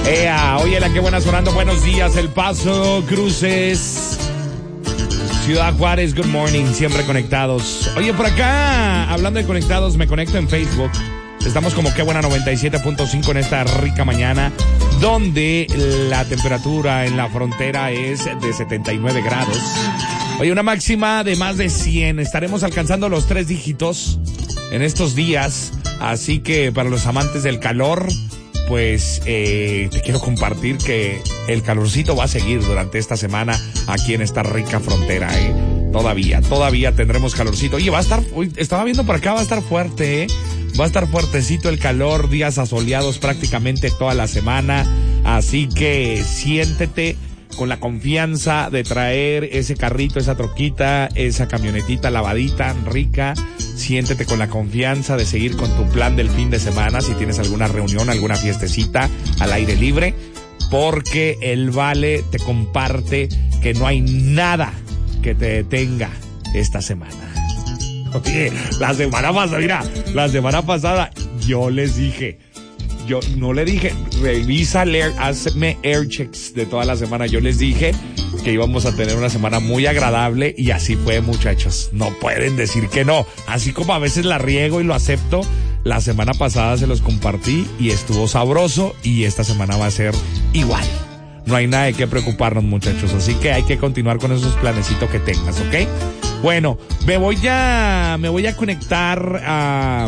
Oye, la que buena sonando. Buenos días, El Paso, Cruces, Ciudad Juárez, good morning, siempre conectados. Oye, por acá, hablando de conectados, me conecto en Facebook. Estamos como Qué Buena 97.5 en esta rica mañana, donde la temperatura en la frontera es de 79 grados. Oye, una máxima de más de 100. Estaremos alcanzando los 3 dígitos en estos días. Así que para los amantes del calor, pues te quiero compartir que el calorcito va a seguir durante esta semana aquí en esta rica frontera, Todavía tendremos calorcito. Oye, estaba viendo por acá, va a estar fuerte, Va a estar fuertecito el calor, días asoleados prácticamente toda la semana. Así que siéntete con la confianza de traer ese carrito, esa troquita, esa camionetita lavadita, rica. Siéntete con la confianza de seguir con tu plan del fin de semana, si tienes alguna reunión, alguna fiestecita al aire libre, porque el Vale te comparte que no hay nada que te detenga esta semana. Oye, la semana pasada yo les dije, yo no le dije, hazme air checks de toda la semana. Yo les dije que íbamos a tener una semana muy agradable y así fue, muchachos. No pueden decir que no. Así como a veces la riego y lo acepto, la semana pasada se los compartí y estuvo sabroso y esta semana va a ser igual. No hay nada de qué preocuparnos, muchachos. Así que hay que continuar con esos planecitos que tengas, ¿ok? Bueno, me voy a conectar a...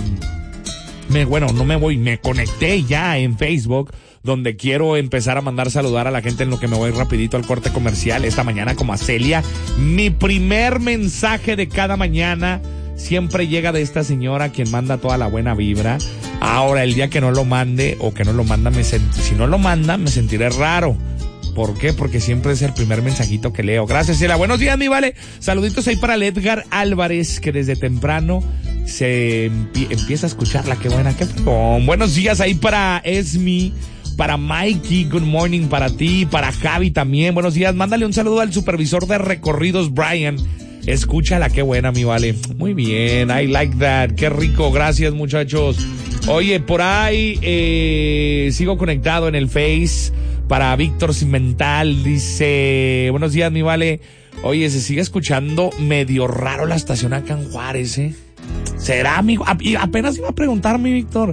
me conecté ya en Facebook, donde quiero empezar a mandar saludar a la gente en lo que me voy rapidito al corte comercial esta mañana, como a Celia. Mi primer mensaje de cada mañana siempre llega de esta señora, quien manda toda la buena vibra. Ahora, el día que no lo mande o que no lo manda, si no lo manda, me sentiré raro. ¿Por qué? Porque siempre es el primer mensajito que leo. Gracias, Celia. Buenos días, mi Vale. Saluditos ahí para el Edgar Álvarez, que desde temprano se empieza a escucharla. Qué buena, qué fregón. Buenos días ahí para Esmi, para Mikey, good morning para ti, para Javi también. Buenos días. Mándale un saludo al supervisor de recorridos, Brian. Escúchala, qué buena, mi Vale. Muy bien, I like that. Qué rico, gracias, muchachos. Oye, por ahí sigo conectado en el Face. Para Víctor Cimental, dice, buenos días, mi Vale. Oye, se sigue escuchando medio raro la estación acá en Juárez, ¿Será, amigo? Apenas iba a preguntar, mi Víctor.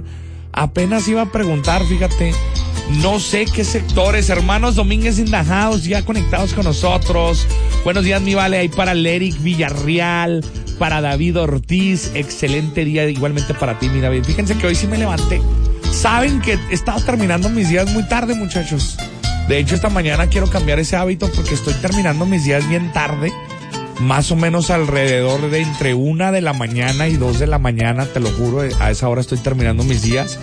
Fíjate. No sé qué sectores. Hermanos Domínguez in the house, ya conectados con nosotros. Buenos días, mi Vale. Ahí para Leric Villarreal, para David Ortiz. Excelente día igualmente para ti, mi David. Fíjense que hoy sí me levanté. Saben que he estado terminando mis días muy tarde, muchachos. De hecho, esta mañana quiero cambiar ese hábito porque estoy terminando mis días bien tarde. Más o menos alrededor de entre 1 de la mañana y 2 de la mañana, te lo juro, a esa hora estoy terminando mis días.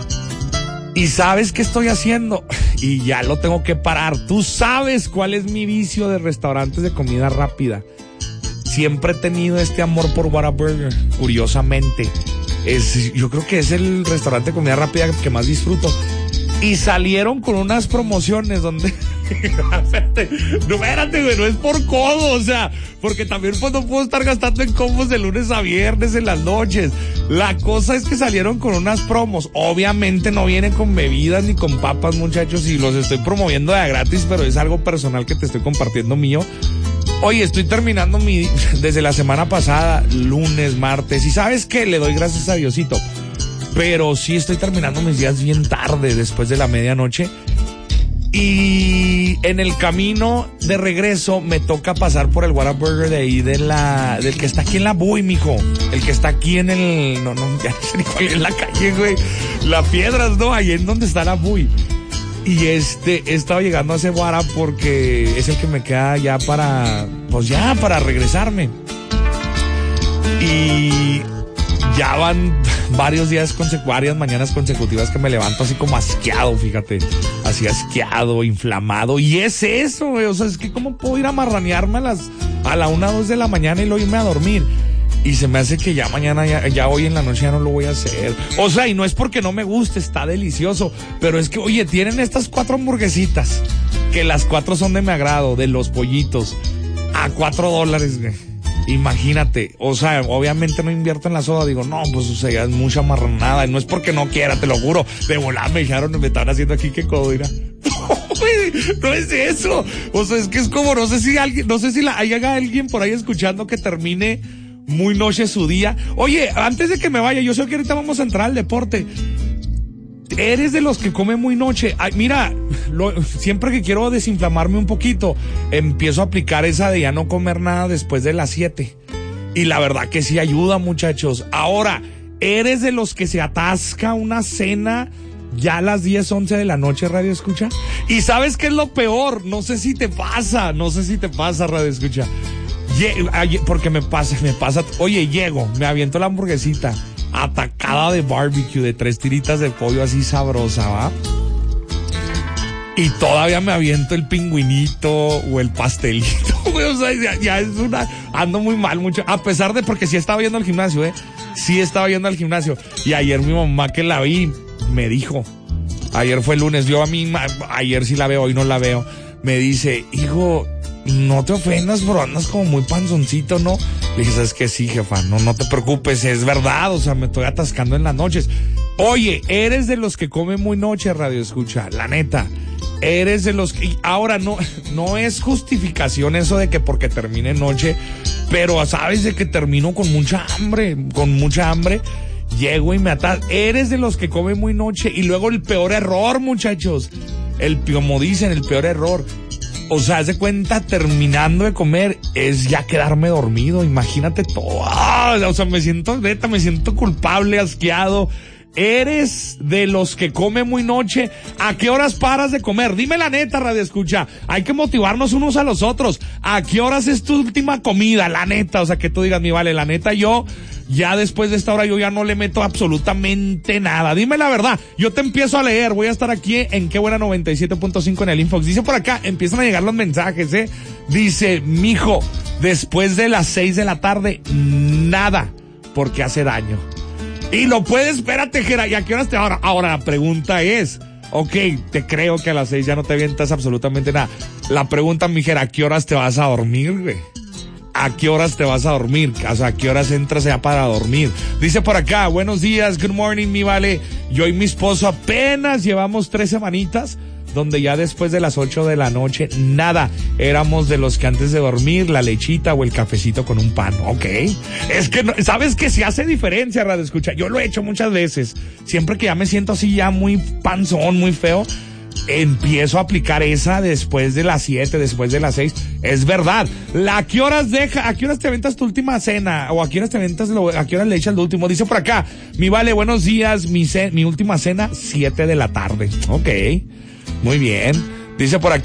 ¿Y sabes qué estoy haciendo? Y ya lo tengo que parar. Tú sabes cuál es mi vicio de restaurantes de comida rápida. Siempre he tenido este amor por Whataburger, curiosamente. Yo creo que es el restaurante de comida rápida que más disfruto. Y salieron con unas promociones donde... espérate, güey, no es por codo, o sea, porque también pues no puedo estar gastando en combos de lunes a viernes en las noches. La cosa es que salieron con unas promos. Obviamente no vienen con bebidas ni con papas, muchachos, y los estoy promoviendo de a gratis, pero es algo personal que te estoy compartiendo mío. Oye, estoy terminando desde la semana pasada, lunes, martes, y ¿sabes qué? Le doy gracias a Diosito. Pero sí estoy terminando mis días bien tarde, después de la medianoche. Y en el camino de regreso me toca pasar por el Whataburger de ahí del que está aquí en la Buy, mijo. El que está aquí en el... ya no sé ni cuál es la calle, güey. La Piedras, ¿no? Ahí en donde está la Buy. Y he estado llegando a ese Whata porque es el que me queda ya para regresarme. Y ya van varias mañanas consecutivas que me levanto así como asqueado, fíjate. Así asqueado, inflamado. Y es eso, güey. O sea, es que ¿cómo puedo ir a marranearme a la 1, 2 de la mañana y luego irme a dormir? Y se me hace que ya mañana, ya hoy en la noche ya no lo voy a hacer. O sea, y no es porque no me guste, está delicioso. Pero es que, oye, tienen estas 4 hamburguesitas, que las 4 son de mi agrado, de los pollitos, a $4, güey. Imagínate, o sea, obviamente no invierto en la soda, digo, no, pues, o sea, ya es mucha marranada, y no es porque no quiera, te lo juro, de volar me estaban haciendo aquí que codo, mira, güey, no es eso. O sea, es que es como, no sé si hay alguien por ahí escuchando que termine muy noche su día. Oye, antes de que me vaya, yo sé que ahorita vamos a entrar al deporte. ¿Eres de los que come muy noche? Ay, mira, siempre que quiero desinflamarme un poquito, empiezo a aplicar esa de ya no comer nada después de las 7. Y la verdad que sí ayuda, muchachos. Ahora, ¿eres de los que se atasca una cena ya a las 10, 11 de la noche, Radio Escucha? Y ¿sabes qué es lo peor? No sé si te pasa, Radio Escucha. Porque me pasa. Oye, llego, me aviento la hamburguesita atacada de barbecue, de 3 tiritas de pollo así sabrosa, ¿va? Y todavía me aviento el pingüinito o el pastelito, güey, o sea, ya es ando muy mal mucho, a pesar de, porque sí estaba yendo al gimnasio, y ayer mi mamá que la vi, me dijo, ayer fue el lunes, yo ayer sí la veo, hoy no la veo, me dice, hijo, no te ofendas, pero andas como muy panzoncito, ¿no? Le dije, ¿sabes qué? Sí, jefa, no te preocupes, es verdad, o sea, me estoy atascando en las noches. Oye, eres de los que come muy noche, Radio Escucha, la neta. Eres de los que, ahora no es justificación eso de que porque termine noche, pero sabes de que termino con mucha hambre, llego y me atasco. Eres de los que come muy noche. Y luego el peor error, muchachos, como dicen, el peor error, o sea, haz de cuenta, terminando de comer, es ya quedarme dormido. Imagínate todo. O sea, me siento culpable, asqueado. ¿Eres de los que come muy noche? ¿A qué horas paras de comer? Dime la neta, Radio Escucha. Hay que motivarnos unos a los otros. ¿A qué horas es tu última comida? La neta, o sea, que tú digas, mi vale, la neta, yo ya después de esta hora yo ya no le meto absolutamente nada. Dime la verdad. Yo te empiezo a leer. Voy a estar aquí en Qué Buena 97.5 en el Infox. Dice por acá, empiezan a llegar los mensajes, Dice, mijo, después de las 6 de la tarde, nada, porque hace daño. Y lo puedes, espérate, Jera, ¿y a qué horas te ahora? Ahora la pregunta es, ok, te creo que a las 6 ya no te avientas absolutamente nada. La pregunta, mi Jera, ¿a qué horas te vas a dormir, güey? ¿A qué horas te vas a dormir? O sea, ¿a qué horas entras ya para dormir? Dice por acá, buenos días, good morning, mi vale. Yo y mi esposo apenas llevamos 3 semanitas donde ya después de las 8 de la noche, nada. Éramos de los que antes de dormir, la lechita o el cafecito con un pan. Ok. Es que, ¿sabes que sí hace diferencia, Radio Escucha? Yo lo he hecho muchas veces. Siempre que ya me siento así ya muy panzón, muy feo, empiezo a aplicar esa después de las 7, después de las 6. Es verdad. ¿A qué horas te aventas tu última cena? ¿O a qué horas a qué horas le echas lo último? Dice por acá, mi vale, buenos días, mi última cena, 7 de la tarde. Ok. Muy bien. Dice por acá.